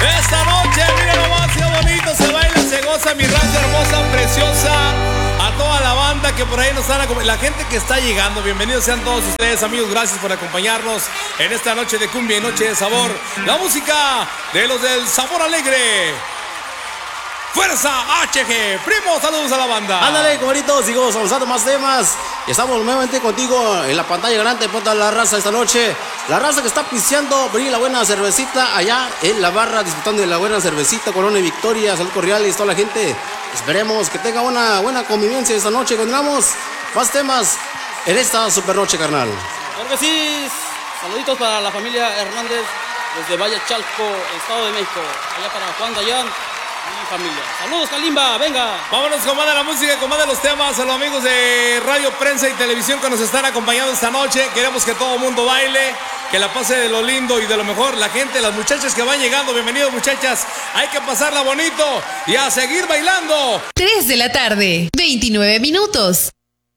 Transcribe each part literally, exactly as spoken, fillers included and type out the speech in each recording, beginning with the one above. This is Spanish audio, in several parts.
Esta noche, miren nomás qué bonito se baila, se goza mi raza hermosa, preciosa. A toda la banda que por ahí nos están acompañando, la gente que está llegando, bienvenidos sean todos ustedes, amigos, gracias por acompañarnos en esta noche de cumbia y noche de sabor. La música de los del Sabor Alegre. Fuerza H G, primo, saludos a la banda. Ándale, compadritos, sigo avanzando más temas. Y estamos nuevamente contigo en la pantalla grande de toda la raza esta noche. La raza que está pisteando, venir la buena cervecita allá en la barra, disfrutando de la buena cervecita, Corona y Victoria, Salud Cordiales, toda la gente. Esperemos que tenga una buena convivencia esta noche. Continuamos más temas en esta super noche, carnal. Claro que sí, saluditos para la familia Hernández desde Valle Chalco, Estado de México. Allá para Juan Dayán y familia. Saludos, Kalimba, venga. Vámonos con más de la música, con más de los temas. A los amigos de radio, prensa y televisión que nos están acompañando esta noche. Queremos que todo el mundo baile, que la pase de lo lindo y de lo mejor. La gente, las muchachas que van llegando, bienvenidos muchachas. Hay que pasarla bonito y a seguir bailando. tres de la tarde, veintinueve minutos.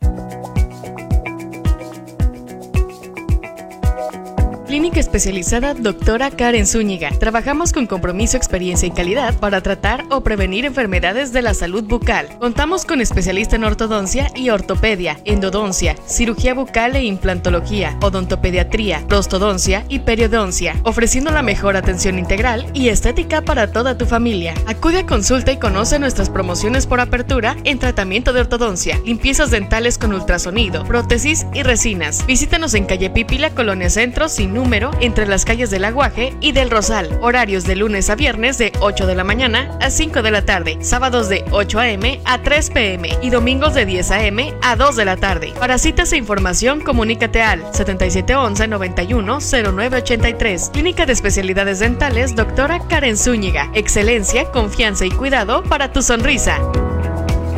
Clínica especializada Doctora Karen Zúñiga. Trabajamos con compromiso, experiencia y calidad para tratar o prevenir enfermedades de la salud bucal. Contamos con especialista en ortodoncia y ortopedia, endodoncia, cirugía bucal e implantología, odontopediatría, prostodoncia y periodoncia, ofreciendo la mejor atención integral y estética para toda tu familia. Acude a consulta y conoce nuestras promociones por apertura en tratamiento de ortodoncia, limpiezas dentales con ultrasonido, prótesis y resinas. Visítanos en calle Pípila, Colonia Centro, sin número, entre las calles del Aguaje y del Rosal. Horarios de lunes a viernes de ocho de la mañana a cinco de la tarde, sábados de ocho a eme a tres pe eme y domingos de diez a eme a dos de la tarde. Para citas e información, comunícate al setenta y siete once noventa y uno cero nueve ochenta y tres. Clínica de Especialidades Dentales Doctora Karen Zúñiga. Excelencia, confianza y cuidado para tu sonrisa.